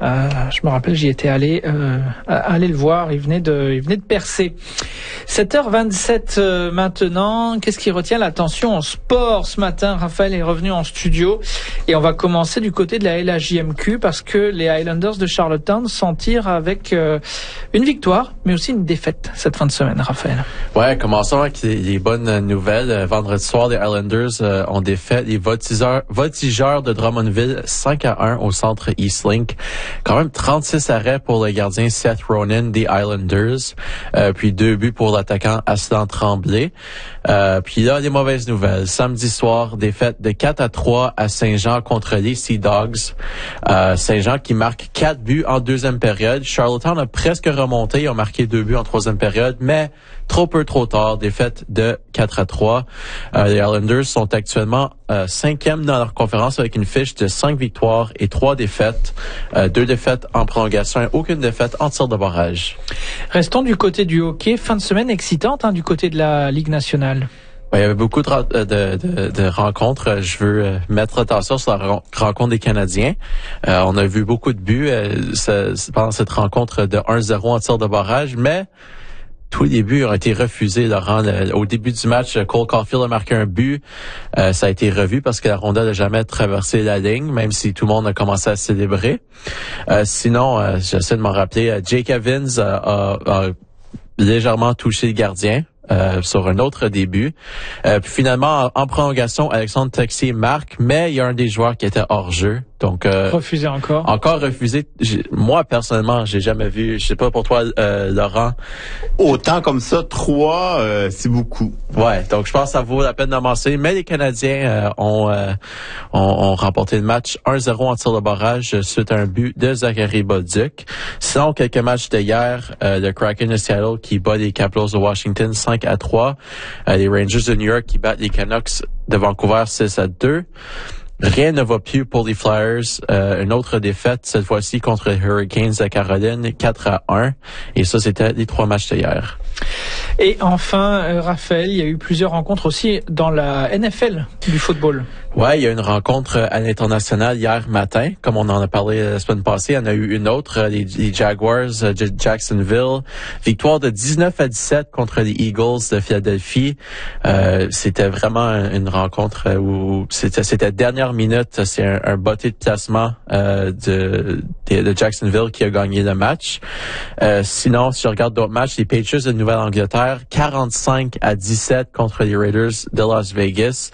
Je me rappelle, j'y étais allé le voir. Il venait de percer. 7h27 maintenant. Qu'est-ce qui retient l'attention en sport ce matin? Raphaël est revenu en studio et on va commencer du côté de la LHJMQ parce que les Highlanders de Charlottetown s'en tirent avec une victoire, mais aussi une défaite cette fin de semaine, Raphaël. Ouais, commençons avec les bonnes nouvelles. Vendredi soir, les Highlanders ont défait les voltigeurs de Drummondville 5-1 au centre Eastlink. Quand même 36 arrêts pour le gardien Seth Ronan des Highlanders, puis 2 buts pour l'attaquant Aslan Tremblay. Puis là, les mauvaises nouvelles. Samedi soir, défaite de 4-3 à Saint-Jean contre les Sea Dogs. Saint-Jean qui marque 4 buts en deuxième période. Charlottetown a presque remonté. Ils ont marqué 2 buts en troisième période, mais trop tard. Défaite de 4-3. Les Highlanders sont actuellement 5e dans leur conférence avec une fiche de 5 victoires et 3 défaites. 2 défaites en prolongation et aucune défaite en tir de barrage. Restons du côté du hockey. Fin de semaine excitante du côté de la Ligue nationale. Ouais, il y avait beaucoup de rencontres. Je veux mettre attention sur la rencontre des Canadiens. On a vu beaucoup de buts pendant cette rencontre de 1-0 en tir de barrage, mais tous les buts ont été refusés, Laurent. Au début du match, Cole Caulfield a marqué un but. Ça a été revu parce que la rondelle n'a jamais traversé la ligne, même si tout le monde a commencé à célébrer. Sinon, j'essaie de m'en rappeler, Jake Evans a légèrement touché le gardien. Sur un autre début. Puis finalement, en prolongation, Alexandre Texier marque, mais il y a un des joueurs qui était hors jeu. Donc refusé encore. Encore refusé. Moi personnellement, j'ai jamais vu. Je sais pas pour toi, Laurent. Autant comme ça, 3, c'est beaucoup. Ouais. Donc je pense que ça vaut la peine d'avancer. Mais les Canadiens ont remporté le match 1-0 en tir de barrage suite à un but de Zachary Bolduc. Sinon, quelques matchs d'hier, le Kraken de Seattle qui bat les Capitals de Washington 5-3. Les Rangers de New York qui battent les Canucks de Vancouver 6-2. Rien ne va plus pour les Flyers. Une autre défaite, cette fois-ci contre les Hurricanes de Caroline, 4-1. Et ça, c'était les 3 matchs d'hier. Et enfin, Raphaël, il y a eu plusieurs rencontres aussi dans la NFL du football. Ouais, il y a une rencontre à l'international hier matin, comme on en a parlé la semaine passée. Il y en a eu une autre, les Jaguars de Jacksonville. Victoire de 19-17 contre les Eagles de Philadelphie. C'était vraiment une rencontre où c'était dernière minute. C'est un botté de placement de Jacksonville qui a gagné le match. Sinon, si je regarde d'autres matchs, les Patriots de Nouvelle-Angleterre, 45-17 contre les Raiders de Las Vegas.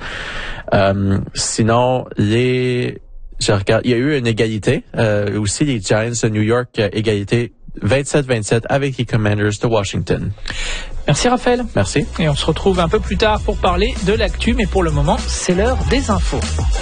Sinon, il y a eu une égalité. Aussi, les Giants de New York, égalité 27-27 avec les Commanders de Washington. Merci Raphaël. Merci. Et on se retrouve un peu plus tard pour parler de l'actu, mais pour le moment, c'est l'heure des infos.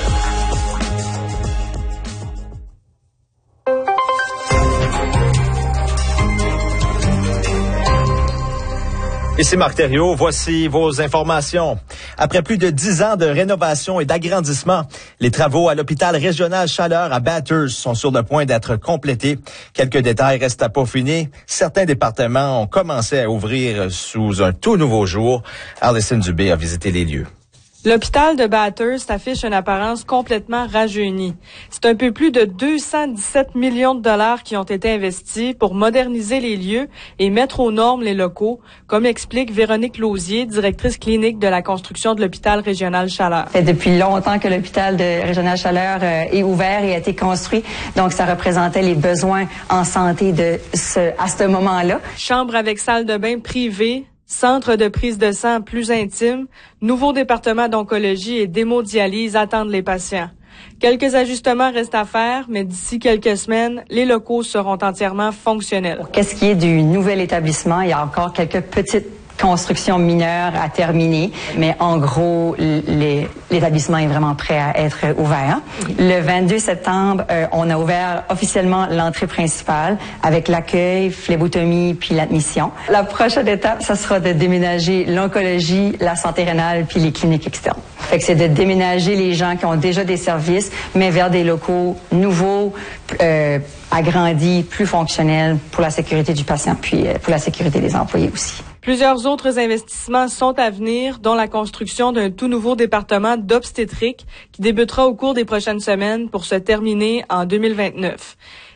Ici Marc Thériault, voici vos informations. Après plus de 10 ans de rénovation et d'agrandissement, les travaux à l'hôpital régional Chaleur à Bathurst sont sur le point d'être complétés. Quelques détails restent à peaufiner. Certains départements ont commencé à ouvrir sous un tout nouveau jour. Alison Dubé a visité les lieux. L'hôpital de Bathurst affiche une apparence complètement rajeunie. C'est un peu plus de 217 millions de dollars qui ont été investis pour moderniser les lieux et mettre aux normes les locaux, comme explique Véronique Lausier, directrice clinique de la construction de l'hôpital régional Chaleur. Ça fait depuis longtemps que l'hôpital régional Chaleur est ouvert et a été construit, donc ça représentait les besoins en santé à ce moment-là. Chambre avec salle de bain privée, centre de prise de sang plus intime, nouveau département d'oncologie et d'hémodialyse attendent les patients. Quelques ajustements restent à faire, mais d'ici quelques semaines, les locaux seront entièrement fonctionnels. Qu'est-ce qui est du nouvel établissement? Il y a encore quelques petites construction mineure à terminer, mais en gros, l'établissement est vraiment prêt à être ouvert. Le 22 septembre, on a ouvert officiellement l'entrée principale avec l'accueil, phlébotomie puis l'admission. La prochaine étape, ça sera de déménager l'oncologie, la santé rénale puis les cliniques externes. Fait que c'est de déménager les gens qui ont déjà des services, mais vers des locaux nouveaux, agrandis, plus fonctionnels pour la sécurité du patient puis pour la sécurité des employés aussi. Plusieurs autres investissements sont à venir, dont la construction d'un tout nouveau département d'obstétrique qui débutera au cours des prochaines semaines pour se terminer en 2029.